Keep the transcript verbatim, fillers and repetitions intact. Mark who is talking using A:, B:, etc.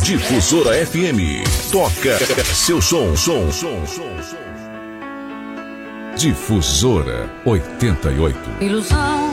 A: Difusora F M. Toca seu som, som, som, som, som. Difusora oitenta e oito.
B: Ilusão